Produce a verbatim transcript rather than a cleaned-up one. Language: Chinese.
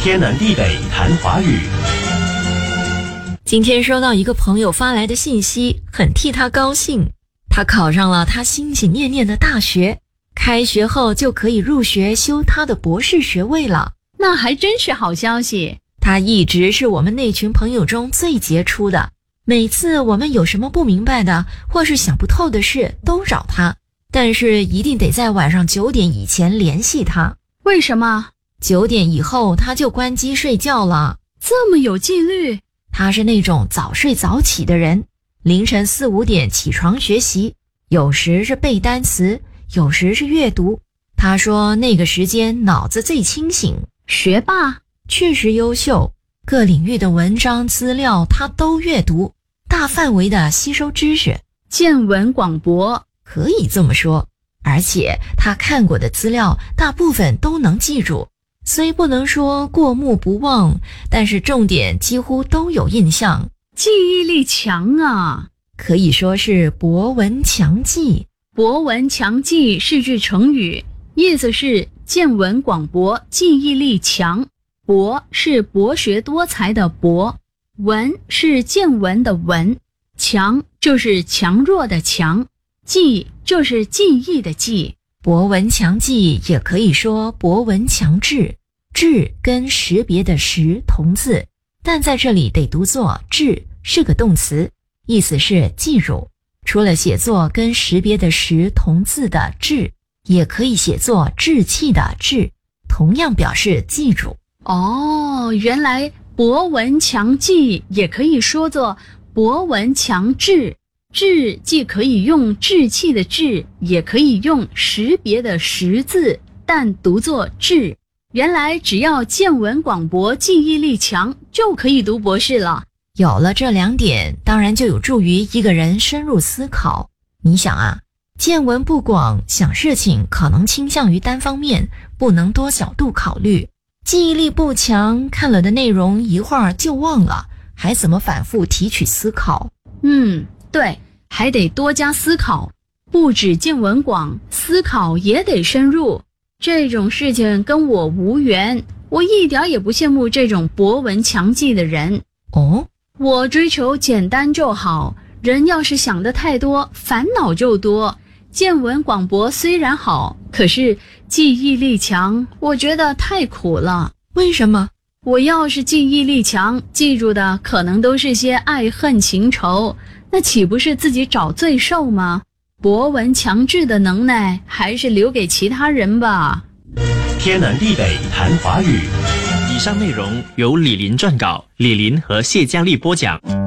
天南地北谈华语。 今天收到一个朋友发来的信息，很替他高兴。他考上了他心心念念的大学，开学后就可以入学修他的博士学位了。 那还真是好消息。 他一直是我们那群朋友中最杰出的，每次我们有什么不明白的或是想不透的事都找他，但是一定得在晚上九点以前联系他。 为什么？ 九点以后他就关机睡觉了。 这么有纪律？ 他是那种早睡早起的人，凌晨四五点起床学习，有时是背单词，有时是阅读。他说那个时间脑子最清醒。 学霸？ 确实优秀，各领域的文章资料他都阅读，大范围的吸收知识， 见闻广博， 可以这么说。而且他看过的资料大部分都能记住，虽不能说过目不忘，但是重点几乎都有印象。 记忆力强啊， 可以说是博闻强记。 博闻强记是句成语，意思是见闻广博，记忆力强。博是博学多才的博，闻是见闻的闻，强就是强弱的强，记就是记忆的记。 博闻强记也可以说博闻强志，志跟识别的识同字，但在这里得读作志，是个动词，意思是记住。除了写作跟识别的识同字的志，也可以写作志气的志，同样表示记住。 哦，原来博闻强记也可以说作博闻强志。志既可以用志气的志，也可以用识别的识字，但读作志。原来只要见闻广博，记忆力强，就可以读博士了。 有了这两点，当然就有助于一个人深入思考。你想啊，见闻不广，想事情可能倾向于单方面，不能多角度考虑。记忆力不强，看了的内容一会儿就忘了，还怎么反复提取思考？ 嗯，对，还得多加思考，不止见闻广，思考也得深入。这种事情跟我无缘，我一点也不羡慕这种博闻强记的人。 哦， 我追求简单就好，人要是想得太多，烦恼就多。见闻广博虽然好，可是记忆力强，我觉得太苦了。 为什么？ 我要是记忆力强，记住的可能都是些爱恨情仇，那岂不是自己找罪受吗？博闻强志的能耐还是留给其他人吧。 天南地北谈华语。 以上内容由李林撰稿，李林和谢佳丽播讲。